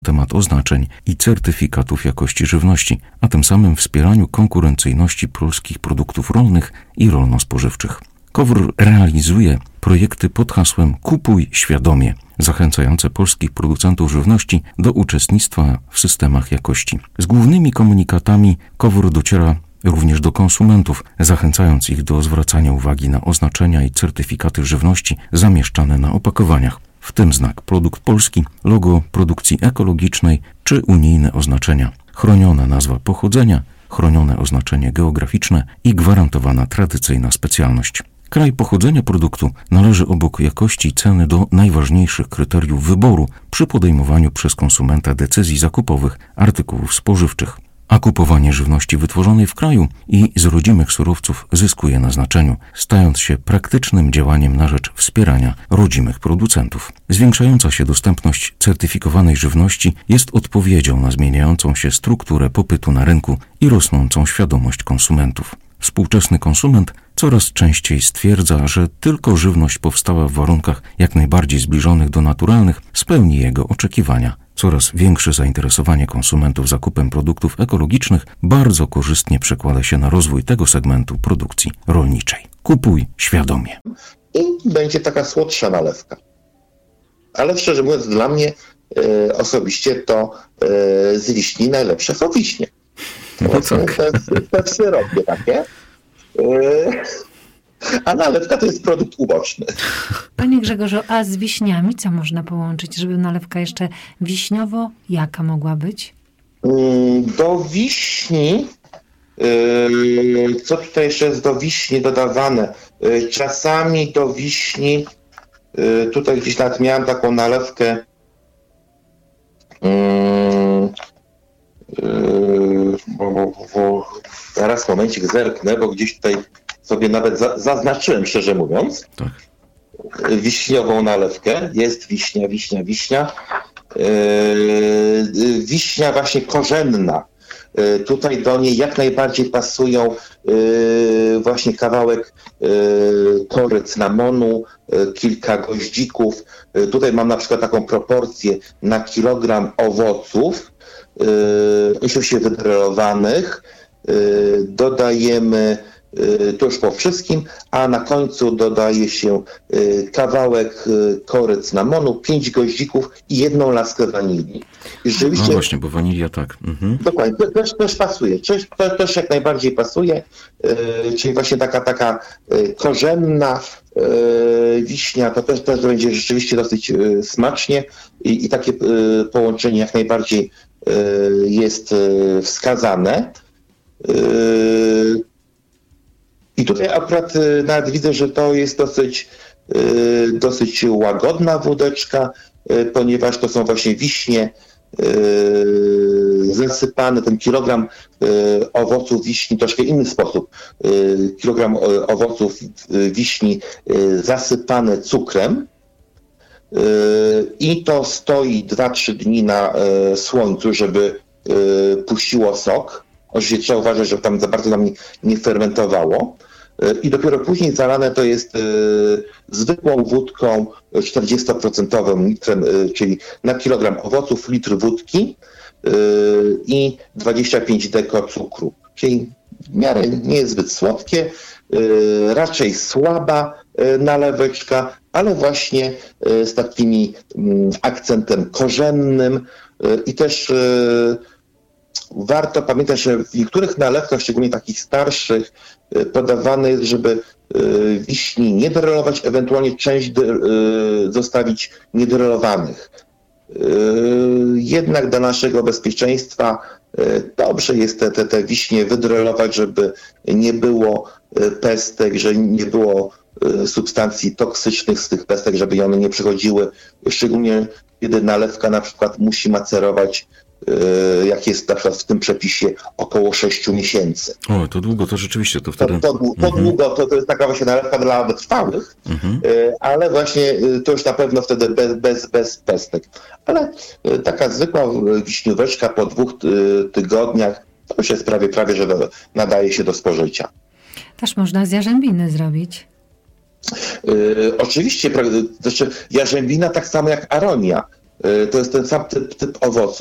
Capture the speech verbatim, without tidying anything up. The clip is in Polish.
temat oznaczeń i certyfikatów jakości żywności, a tym samym wspieraniu konkurencyjności polskich produktów rolnych i rolno-spożywczych. KOWR realizuje projekty pod hasłem Kupuj świadomie, zachęcające polskich producentów żywności do uczestnictwa w systemach jakości. Z głównymi komunikatami KOWR dociera również do konsumentów, zachęcając ich do zwracania uwagi na oznaczenia i certyfikaty żywności zamieszczane na opakowaniach, w tym znak produkt polski, logo produkcji ekologicznej czy unijne oznaczenia, chroniona nazwa pochodzenia, chronione oznaczenie geograficzne i gwarantowana tradycyjna specjalność. Kraj pochodzenia produktu należy obok jakości i ceny do najważniejszych kryteriów wyboru przy podejmowaniu przez konsumenta decyzji zakupowych artykułów spożywczych. A kupowanie żywności wytworzonej w kraju i z rodzimych surowców zyskuje na znaczeniu, stając się praktycznym działaniem na rzecz wspierania rodzimych producentów. Zwiększająca się dostępność certyfikowanej żywności jest odpowiedzią na zmieniającą się strukturę popytu na rynku i rosnącą świadomość konsumentów. Współczesny konsument coraz częściej stwierdza, że tylko żywność powstała w warunkach jak najbardziej zbliżonych do naturalnych spełni jego oczekiwania. Coraz większe zainteresowanie konsumentów zakupem produktów ekologicznych bardzo korzystnie przekłada się na rozwój tego segmentu produkcji rolniczej. Kupuj świadomie. I będzie taka słodsza nalewka. Ale szczerze mówiąc, dla mnie e, osobiście to e, z wiśni najlepsze są wiśnie. No tak. Te, te w syropie takie. E, a nalewka to jest produkt uboczny. Panie Grzegorzu, a z wiśniami co można połączyć, żeby nalewka jeszcze wiśniowo jaka mogła być? Do wiśni, co tutaj jeszcze jest do wiśni dodawane? Czasami do wiśni, tutaj gdzieś nawet miałem taką nalewkę, bo, bo, bo, zaraz momencik zerknę, bo gdzieś tutaj sobie nawet za, zaznaczyłem, szczerze mówiąc, tak. Wiśniową nalewkę. Jest wiśnia, wiśnia, wiśnia. Yy, wiśnia właśnie korzenna. Yy, tutaj do niej jak najbardziej pasują yy, właśnie kawałek yy, kory cynamonu, yy, kilka goździków. Yy, tutaj mam na przykład taką proporcję na kilogram owoców, yy, oczywiście wydrelowanych. Yy, dodajemy to już po wszystkim, a na końcu dodaje się kawałek kory cynamonu, pięć goździków i jedną laskę wanilii. Rzeczywiście, no właśnie, bo wanilia tak. Mhm. Dokładnie, to też, też pasuje, też, to też jak najbardziej pasuje, czyli właśnie taka taka korzenna wiśnia, to też, też będzie rzeczywiście dosyć smacznie i, i takie połączenie jak najbardziej jest wskazane. I tutaj akurat nawet widzę, że to jest dosyć, dosyć łagodna wódeczka, ponieważ to są właśnie wiśnie zasypane, ten kilogram owoców wiśni, troszkę inny sposób, kilogram owoców wiśni zasypane cukrem i to stoi dwa trzy dni na słońcu, żeby puściło sok. Oczywiście trzeba uważać, żeby tam za bardzo nam nie, nie fermentowało. I dopiero później zalane to jest y, zwykłą wódką czterdziestoprocentowym litrem, y, czyli na kilogram owoców litr wódki y, i dwadzieścia pięć deko cukru. Czyli w miarę nie jest zbyt słodkie, y, raczej słaba y, naleweczka, ale właśnie y, z takim akcentem korzennym y, i też y, warto pamiętać, że w niektórych nalewkach, szczególnie takich starszych, podawane jest, żeby wiśni nie drelować, ewentualnie część zostawić niedrelowanych. Jednak dla naszego bezpieczeństwa dobrze jest te, te, te wiśnie wydrelować, żeby nie było pestek, że nie było substancji toksycznych z tych pestek, żeby one nie przechodziły, szczególnie kiedy nalewka na przykład musi macerować, jak jest na przykład w tym przepisie, około sześciu miesięcy. O, to długo, to rzeczywiście, to wtedy... To, to, to mhm. długo, to, to jest taka właśnie nalewka dla wytrwałych, mhm. ale właśnie to już na pewno wtedy bez, bez, bez pestek. Ale taka zwykła wiśnióweczka po dwóch tygodniach, to już jest prawie, prawie, że do, nadaje się do spożycia. Też można z jarzębiny zrobić. Yy, oczywiście, znaczy jarzębina tak samo jak aronia. To jest ten sam typ, typ owocu.